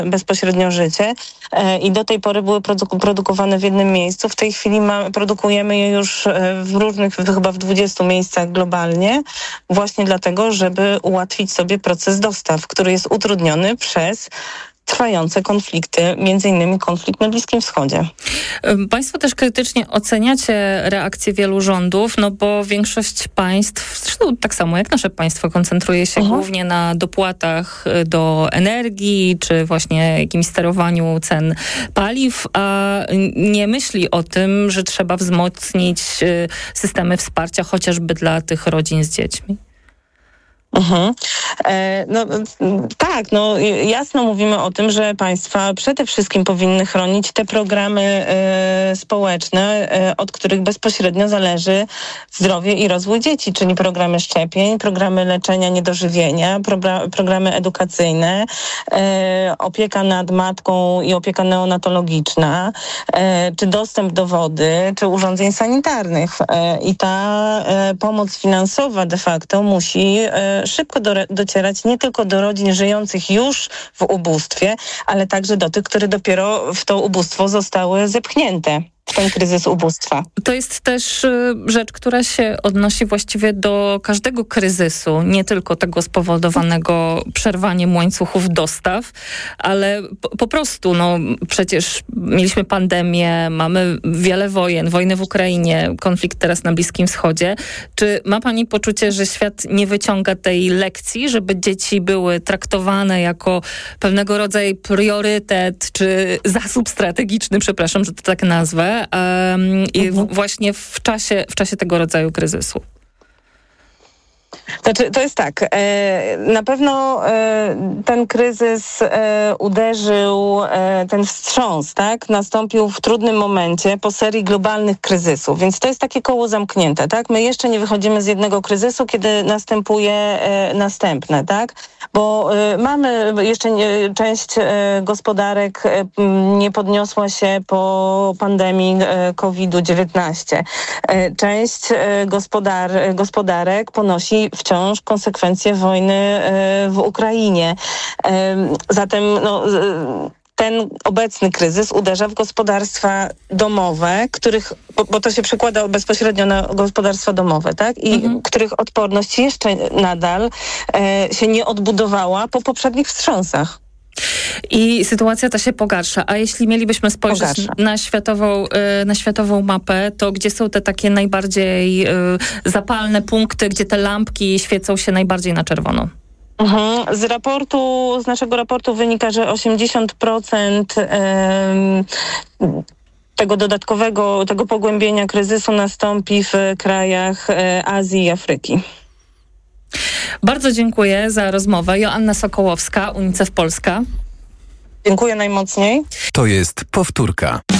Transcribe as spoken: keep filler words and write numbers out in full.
bezpośrednio życie i do tej pory były produ- produkowane w jednym miejscu. W tej chwili ma, produkujemy je już w różnych, chyba w dwudziestu miejscach globalnie, właśnie dlatego, żeby ułatwić sobie proces dostaw, który jest utrudniony przez trwające konflikty, między innymi konflikt na Bliskim Wschodzie. Państwo też krytycznie oceniacie reakcję wielu rządów, no bo większość państw, zresztą tak samo jak nasze państwo, koncentruje się mhm. głównie na dopłatach do energii, czy właśnie jakimś sterowaniu cen paliw, a nie myśli o tym, że trzeba wzmocnić systemy wsparcia chociażby dla tych rodzin z dziećmi. Mhm. E, no tak, no jasno mówimy o tym, że państwa przede wszystkim powinny chronić te programy e, społeczne, e, od których bezpośrednio zależy zdrowie i rozwój dzieci, czyli programy szczepień, programy leczenia niedożywienia, pro, programy edukacyjne, e, opieka nad matką i opieka neonatologiczna, e, czy dostęp do wody, czy urządzeń sanitarnych. E, I ta e, pomoc finansowa de facto musi e, szybko do, docierać nie tylko do rodzin żyjących już w ubóstwie, ale także do tych, które dopiero w to ubóstwo zostały zepchnięte. Ten kryzys ubóstwa. To jest też rzecz, która się odnosi właściwie do każdego kryzysu, nie tylko tego spowodowanego przerwaniem łańcuchów dostaw, ale po, po prostu, no przecież mieliśmy pandemię, mamy wiele wojen, wojny w Ukrainie, konflikt teraz na Bliskim Wschodzie. Czy ma pani poczucie, że świat nie wyciąga tej lekcji, żeby dzieci były traktowane jako pewnego rodzaju priorytet, czy zasób strategiczny, przepraszam, że to tak nazwę, Um, i mhm. w, właśnie w czasie, w czasie tego rodzaju kryzysu? Znaczy, to jest tak, e, na pewno e, ten kryzys e, uderzył, e, ten wstrząs, tak, nastąpił w trudnym momencie po serii globalnych kryzysów, więc to jest takie koło zamknięte, tak? My jeszcze nie wychodzimy z jednego kryzysu, kiedy następuje e, następne, tak? Bo e, mamy jeszcze nie, część e, gospodarek e, nie podniosła się po pandemii e, kowid dziewiętnaście. E, część e, gospodar, gospodarek ponosi wciąż konsekwencje wojny w Ukrainie. Zatem no, ten obecny kryzys uderza w gospodarstwa domowe, których, bo, bo to się przekłada bezpośrednio na gospodarstwa domowe, tak? I mhm. których odporność jeszcze nadal e, się nie odbudowała po poprzednich wstrząsach. I sytuacja ta się pogarsza. A jeśli mielibyśmy spojrzeć na światową, na światową mapę, to gdzie są te takie najbardziej zapalne punkty, gdzie te lampki świecą się najbardziej na czerwono? Mhm. Z raportu, z naszego raportu wynika, że osiemdziesiąt procent um, tego dodatkowego, tego pogłębienia kryzysu nastąpi w krajach Azji i Afryki. Bardzo dziękuję za rozmowę. Joanna Sokołowska, UNICEF Polska. Dziękuję najmocniej. To jest powtórka.